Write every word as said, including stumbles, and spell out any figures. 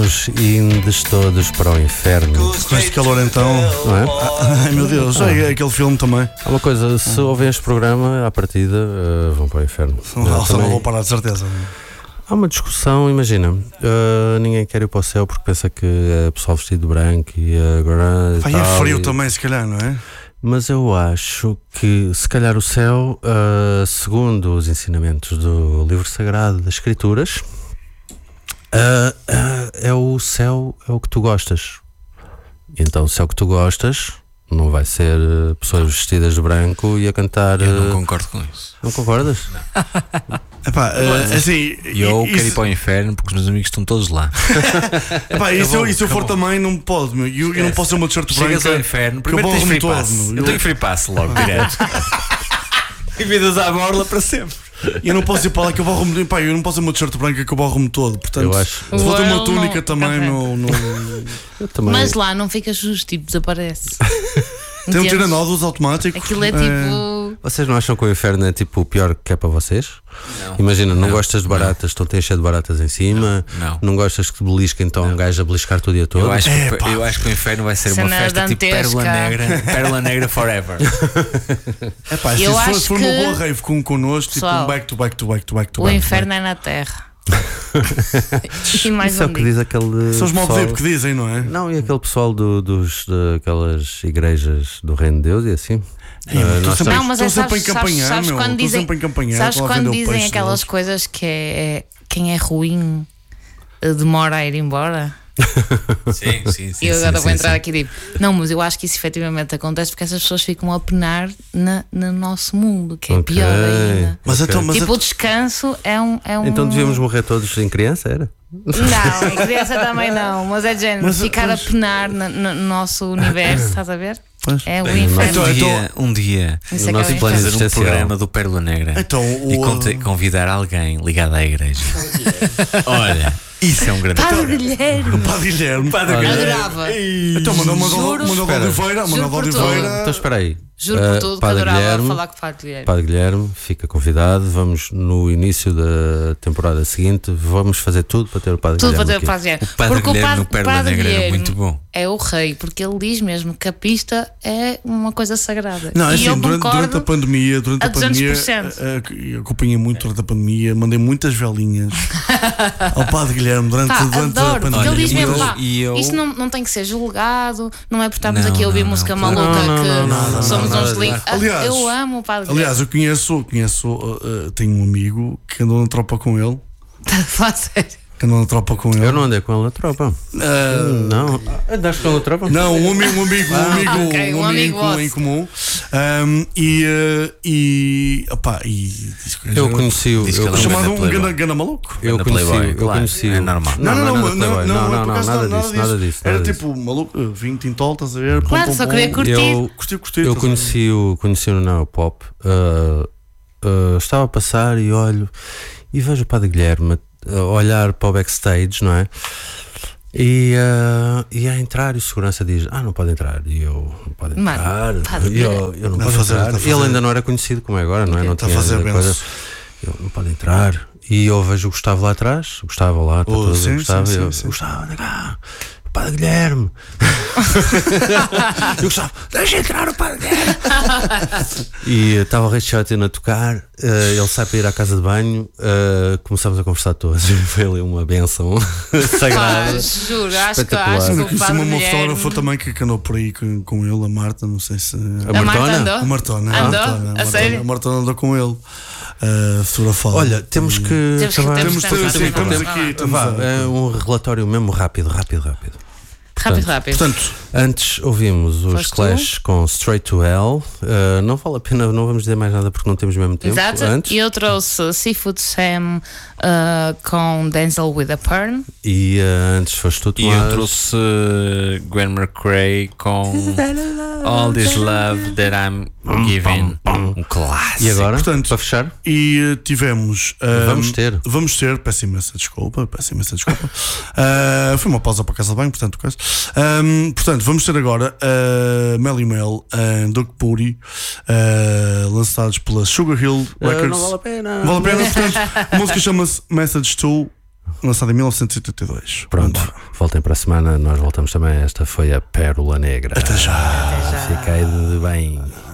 Vamos indes todos para o inferno. Com este calor então, não é? Ai meu Deus, ah. é aquele filme também. Há uma coisa, se ouvem este programa, à partida uh, vão para o inferno. Não, só não vou parar de certeza. Há uma discussão, imagina, uh, ninguém quer ir para o céu porque pensa que é pessoal vestido de branco e agora. Vai, é frio e... também, se calhar, não é? Mas eu acho que, se calhar, o céu, uh, segundo os ensinamentos do livro sagrado das Escrituras, uh, uh, é o céu, é o que tu gostas. Então, se é o que tu gostas, não vai ser uh, pessoas vestidas de branco e a cantar. Eu não uh, concordo com isso. Não concordas? Não. Epá, uh, assim, eu isso... quero ir para o inferno porque os meus amigos estão todos lá. Epá, e se eu, se eu for também, não pode, meu. Eu, eu não posso ser uma t-shirt branca. Chegas ao inferno, primeiro tens free pass. Eu tenho free pass logo, direto. E vidas à borla para sempre. E eu não posso ir para lá que eu borro-me. Pá, eu não posso ser uma t-shirt branca que eu borro-me todo. Portanto, eu acho... se for ter uma túnica não, também, não, não... Eu também. Mas lá não fica justo, tipo, desaparece. Tem um tiranódulos automático. Aquilo é tipo. É... Vocês não acham que o inferno é tipo o pior que é para vocês? Não. Imagina, não, não gostas de baratas, estão cheio de baratas em cima. Não. Não, não gostas que belisca, então um gajo a beliscar todo o dia todo. Eu acho, é, que, eu acho que o inferno vai ser Cena uma festa dantesca. tipo Pérola Negra. Pérola Negra forever. É pá, se, se for uma boa rave com connosco, tipo um back to back to back to back to o back. O inferno é na terra. E mais isso um é o que diz aquele. São os malditos que dizem, não é? Não, e aquele pessoal do, dos, daquelas igrejas do Reino de Deus e assim. É, uh, nós sempre, não, mas estão é, sempre sabes, em campanhar, sabes, meu. Quando dizem, sempre em campanhar, sabes quando dizem peixe, aquelas Deus. coisas que é, é quem é ruim demora a ir embora? Sim, sim, sim. E eu agora sim, vou sim, entrar sim. aqui tipo, não, mas eu acho que isso efetivamente acontece porque essas pessoas ficam a penar na, no nosso mundo, que é okay. pior ainda. Mas okay. então, mas tipo, então... o descanso é um, é um. Então devíamos morrer todos em criança, era? Não, em criança também não, mas é de género, mas, ficar mas... a penar no, no nosso universo, estás a ver? Pois. É o inferno. Então, um dia, um dia Isso o nosso é plano fazer um programa do Pérola Negra então, o... e conte, convidar alguém ligado à igreja. Olha, isso é um grande Padre Guilherme. Padre Guilherme. Padre Guilherme. Adorava. Então mandou uma de Oliveira. Mandou de Oliveira. Então espera aí. Juro por tudo que adorava Guilherme, falar com o Padre Guilherme. Padre Guilherme, fica convidado. Vamos no início da temporada seguinte, vamos fazer tudo para ter o Padre tudo Guilherme. Tudo para ter o Padre Guilherme. O Padre porque Guilherme o no Pérola Negra é muito bom. É o rei, porque ele diz mesmo que a pista é uma coisa sagrada. Não, é e assim, eu durante, durante a pandemia, durante a, a pandemia, eu acompanhei muito durante a pandemia, mandei muitas velinhas ao Padre Guilherme durante, Pá, durante adoro, a pandemia. Ele diz mesmo, pá, eu... isto não, não tem que ser julgado, não é por estarmos não, aqui a ouvir não, música não, maluca não, que não, não, não, somos não, uns não, lindos. Aliás, eu amo o Padre Guilherme. Aliás, eu conheço, conheço uh, tenho um amigo que andou na tropa com ele. Está a sério? Andou na tropa com ele. Eu não andei com ele na tropa. Uh, não. Andaste com ele na tropa? Não, um amigo, um amigo, um amigo, ah, okay, um um amigo, amigo em comum. Um, e, uh, e, opá, e eu conheci o eu chamado um ganda, ganda maluco. Eu conheci, playboy, eu claro, conheci é normal. Não, não, não, não, não, não, não, não, nada disso, nada disso. Era tipo maluco, vinho tintol, estás a ver? Claro, pom, só pom, queria pom. curtir. Eu, curti, curti, eu conheci o, conheci o Neopop, uh, uh, estava a passar e olho e vejo o Padre Guilherme a olhar para o backstage, não é? E, uh, e a entrar e o segurança diz: ah, não pode entrar. E eu: não pode entrar. Mano, e eu, eu não não posso fazer, entrar. fazer. Ele ainda não era conhecido como é agora, não é? Não está tinha a fazer coisa. Eu: não pode entrar. E eu vejo o Gustavo lá atrás, o Gustavo lá, está oh, todo sim, o Gustavo. sim, E eu: sim, sim. Gustavo, anda cá, o Padre Guilherme. E o Gustavo: deixa entrar o Padre Guilherme. E estava o Rei Chateau a tocar, uh, ele sai para ir à casa de banho, uh, começamos a conversar todos. Foi ali uma benção sagrada. Pá, juro, acho que, Espetacular. acho que o Conheci Padre uma Guilherme... fotógrafa também que andou por aí com, com ele, a Marta, não sei se. A A Marta Martona? andou? A Martona, Andou? a Martona, a A Martona, sério? a Martona andou com ele. Uh, fotografado. Olha, temos que. Temos que- acabar. temos Temos, temos, sim, Temos- estamos aqui. Estamos Vá, a- é um relatório mesmo rápido, rápido, rápido. Rápido, rápido. Portanto, Antes ouvimos os Foste Clash com Straight to Hell. Uh, não vale a pena, não vamos dizer mais nada porque não temos mesmo tempo. Exato. Antes. E eu trouxe Seafood Sam uh, com Denzel with a Perm. E uh, antes foste tu, E Tomás. eu trouxe uh, Gwen McRae com All This Love That I'm Giving. Um clássico. E agora, Portanto, para fechar? e uh, tivemos. uh, Vamos ter. Vamos ter, peço imensa desculpa, peço imensa desculpa. uh, foi uma pausa para a casa de banho, portanto, coisa. Um, portanto, vamos ter agora uh, Melly Mel e uh, Doug Puri, uh, lançados pela Sugar Hill Records. Uh, não vale a pena. Vale a pena, portanto, a música chama-se Message to lançado em mil novecentos e oitenta e dois. Pronto, voltem para a semana, nós voltamos também. Esta foi a Pérola Negra. Até já. Até já. Fiquei de bem.